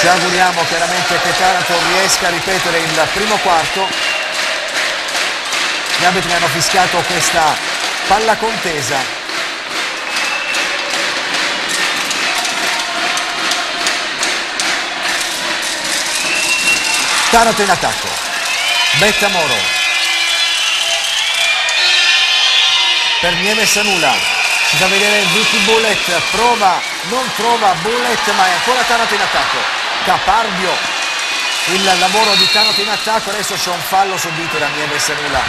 Ci auguriamo chiaramente che Taranto riesca a ripetere il primo quarto. Gli arbitri hanno fischiato questa palla contesa. Taranto in attacco. Bettamoro per Nieves Anula. Si fa vedere Vicky Bullet, prova, non trova Bullet, ma è ancora Taranto in attacco. Caparbio, il lavoro di Taranto in attacco. Adesso c'è un fallo subito da Nieves Anula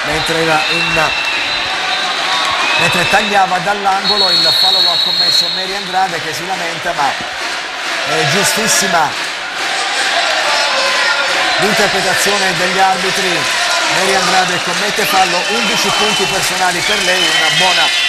mentre tagliava dall'angolo. Il fallo lo ha commesso Mary Andrade, che si lamenta, ma è giustissima l'interpretazione degli arbitri. Mary Andrade commette fallo, 11 punti personali per lei, un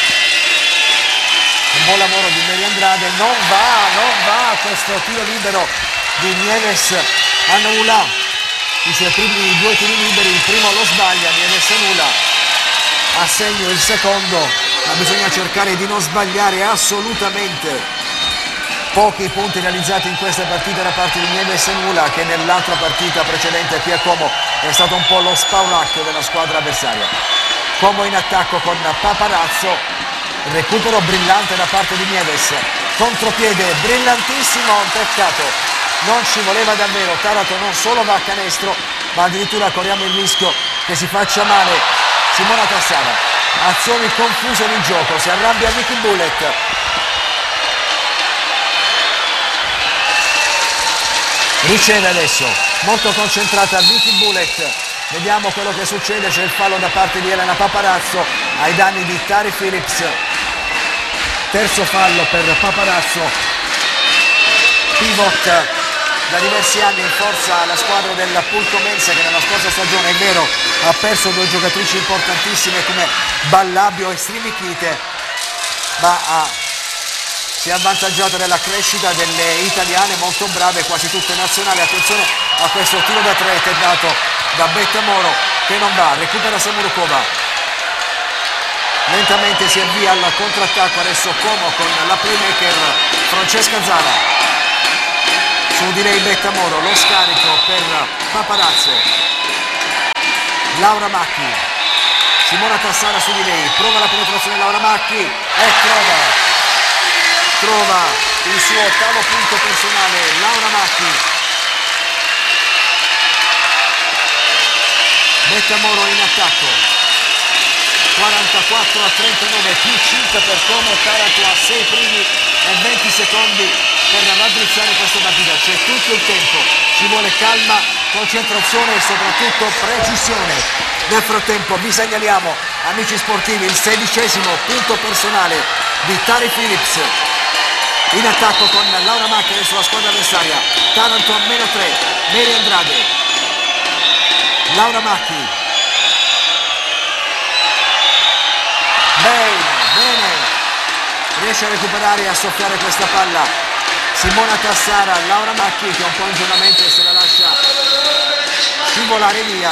buon lavoro di Mary Andrade. Non va questo tiro libero di Nieves Anula. I suoi primi due tiri liberi, il primo lo sbaglia Nieves Anula, a segno il secondo, ma bisogna cercare di non sbagliare assolutamente. Pochi punti realizzati in questa partita da parte di Nieves Anula, che nell'altra partita precedente qui a Como è stato un po' lo spauracchio della squadra avversaria. Como in attacco con Paparazzo, recupero brillante da parte di Nieves, contropiede brillantissimo, un peccato, non ci voleva davvero. Taranto non solo va a canestro, ma addirittura corriamo il rischio che si faccia male Simona Tassara. Azioni confuse in gioco, si arrabbia Vicky Bullet. Riceve adesso, molto concentrata Vicky Bullet. Vediamo quello che succede, c'è il fallo da parte di Elena Paparazzo ai danni di Tari Phillips. Terzo fallo per Paparazzo, pivot da diversi anni in forza alla squadra del Pulcomense, che nella scorsa stagione, è vero, ha perso due giocatrici importantissime come Ballabio e Strimichite, ma si è avvantaggiata della crescita delle italiane molto brave, quasi tutte nazionali. Attenzione a questo tiro da tre tentato da Bettamoro, che non va, recupera Samurukova. Lentamente si avvia al contrattacco, adesso Como con la playmaker Francesca Zara. Su di lei Bettamoro, lo scarico per Paparazzo. Laura Macchi, Simona Tassara su di lei, prova la penetrazione Laura Macchi e trova il suo ottavo punto personale Laura Macchi. Bettamoro in attacco, 44-39, più 5 per Como. Taranto a 6 primi e 20 secondi per raddrizzare questa partita. C'è tutto il tempo, ci vuole calma, concentrazione e soprattutto precisione. Nel frattempo vi segnaliamo, amici sportivi, il 16° punto personale di Tari Phillips. In attacco con Laura Macchi, adesso la squadra avversaria. Taranto a -3, Mary Andrade. Laura Macchi. Bene, riesce a recuperare e a soffiare questa palla Simona Tassara. Laura Macchi, che un po' ingenuamente se la lascia scivolare via.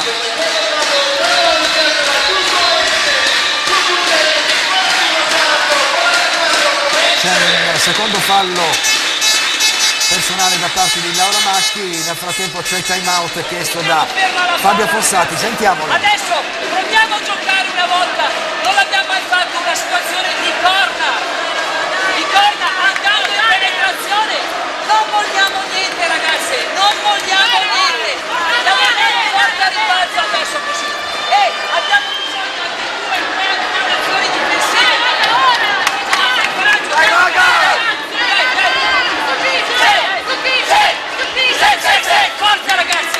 C'è un secondo fallo personale da parte di Laura Macchi. Nel frattempo c'è il time out chiesto da Fabio Fossati, sentiamolo. Adesso proviamo a giocare una volta, non l'abbiamo mai fatto, una situazione di corna andando in penetrazione. Non vogliamo niente, ragazze, non vogliamo niente, andiamo a forza ribalzo adesso così, e abbiamo bisogno di 2-3 azioni difensive. Forza, ragazzi!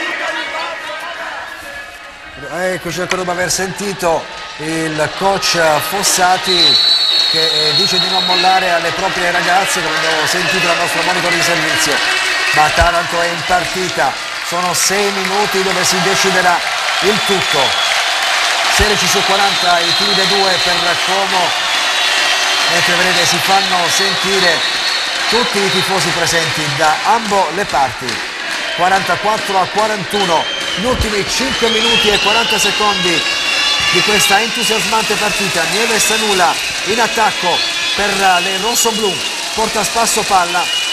Ecco, credo di aver sentito il coach Fossati che dice di non mollare alle proprie ragazze, come abbiamo sentito dal nostro monitor di servizio. Ma Taranto è in partita, sono 6 minuti dove si deciderà il tutto. 16 su 40 i tiri da 2 per Como, mentre vedete si fanno sentire tutti i tifosi presenti da ambo le parti. 44-41, gli ultimi 5 minuti e 40 secondi di questa entusiasmante partita. Nieves Anula in attacco per le rossoblu, porta a spasso palla,